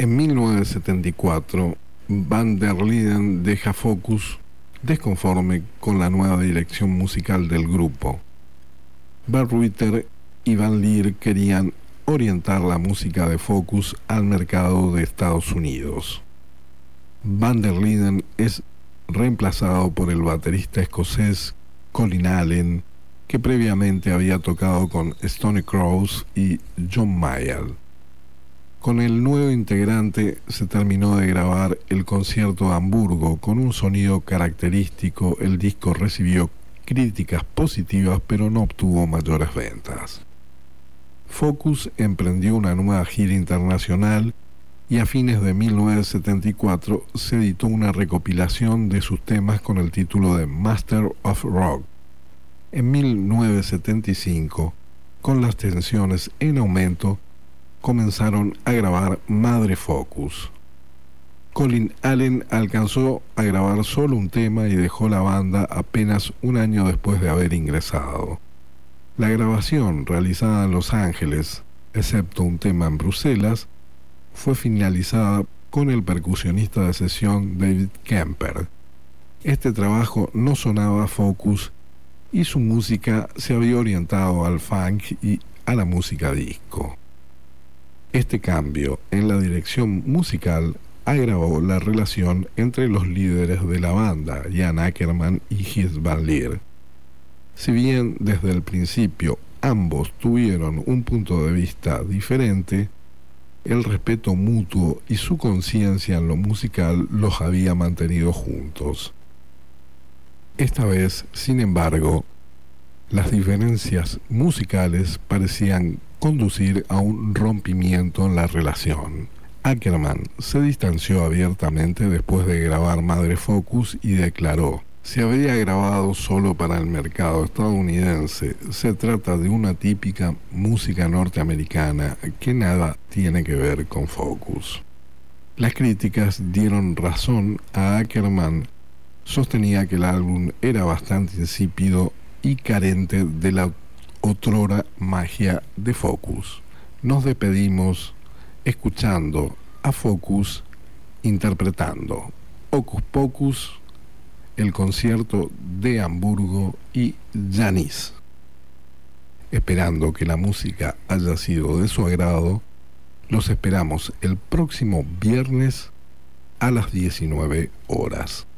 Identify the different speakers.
Speaker 1: En 1974, Van der Linden deja Focus desconforme con la nueva dirección musical del grupo. Berruiter y Van Lier querían orientar la música de Focus al mercado de Estados Unidos. Van der Linden es reemplazado por el baterista escocés Colin Allen, que previamente había tocado con Stone Crows y John Mayall. Con el nuevo integrante se terminó de grabar el concierto de Hamburgo con un sonido característico. El disco recibió críticas positivas, pero no obtuvo mayores ventas. Focus emprendió una nueva gira internacional y a fines de 1974 se editó una recopilación de sus temas con el título de Master of Rock. En 1975, con las tensiones en aumento, comenzaron a grabar Madre Focus. Colin Allen alcanzó a grabar solo un tema y dejó la banda apenas un año después de haber ingresado. La grabación, realizada en Los Ángeles, excepto un tema en Bruselas, fue finalizada con el percusionista de sesión David Kemper. Este trabajo no sonaba a Focus y su música se había orientado al funk y a la música disco. Este cambio en la dirección musical agravó la relación entre los líderes de la banda, Jan Ackerman y Gijs Van Lier. Si bien desde el principio ambos tuvieron un punto de vista diferente, el respeto mutuo y su conciencia en lo musical los había mantenido juntos. Esta vez, sin embargo, las diferencias musicales parecían conducir a un rompimiento en la relación. Ackerman se distanció abiertamente después de grabar Madre Focus y declaró: "Se había grabado solo para el mercado estadounidense. Se trata de una típica música norteamericana que nada tiene que ver con Focus". Las críticas dieron razón a Ackerman. Sostenía que el álbum era bastante insípido y carente de la otrora magia de Focus. Nos despedimos escuchando a Focus interpretando Hocus Pocus, el concierto de Hamburgo y Janis. Esperando que la música haya sido de su agrado, los esperamos el próximo viernes a las 19 horas.